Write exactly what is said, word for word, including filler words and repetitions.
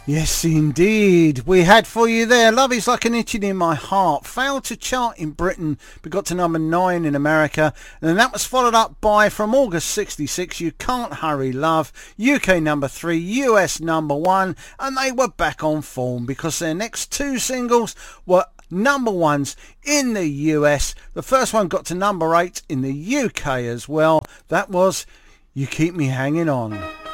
Yes, indeed. We had for you there Love Is Like an Itching in My Heart. Failed to chart in Britain, but got to number nine in America. And then that was followed up by, from August sixty-six, You Can't Hurry Love, U K number three, U S number one. And they were back on form because their next two singles were number ones in the U S. The first one got to number eight in the U K as well. That was You Keep Me Hanging On.